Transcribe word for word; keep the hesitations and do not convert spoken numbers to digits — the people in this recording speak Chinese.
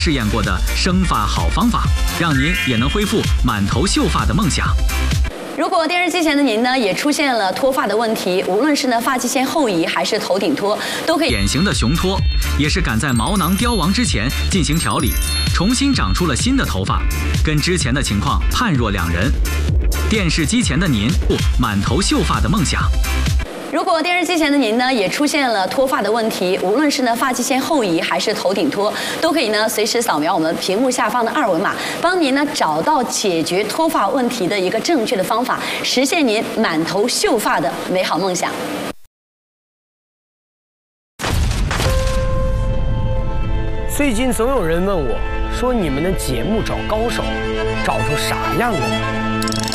试验过的生发好方法，让您也能恢复满头秀发的梦想。 如果电视机前的您呢，也出现了脱发的问题，无论是呢发际线后移还是头顶脱，都可以。 典型的雄脱，也是赶在毛囊凋亡之前进行调理，重新长出了新的头发，跟之前的情况判若两人。电视机前的您，满头秀发的梦想。 如果电视机前的您呢，也出现了脱发的问题，无论是呢发际线后移还是头顶脱，都可以呢随时扫描我们屏幕下方的二维码，帮您呢找到解决脱发问题的一个正确的方法，实现您满头秀发的美好梦想。 最近总有人问我，说你们的节目找高手，找出啥样的？